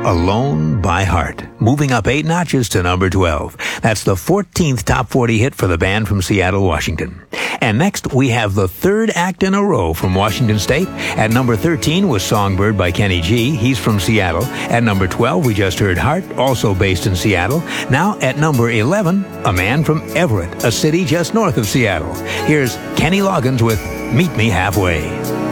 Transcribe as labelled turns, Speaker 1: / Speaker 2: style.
Speaker 1: Alone by Heart, moving up 8 notches to number 12. That's the 14th top 40 hit for the band from Seattle, Washington. And next, we have the third act in a row from Washington State. At number 13 was Songbird by Kenny G. He's from Seattle. At number 12, we just heard Heart, also based in Seattle. Now, at number 11, a man from Everett, a city just north of Seattle. Here's Kenny Loggins with Meet Me Halfway.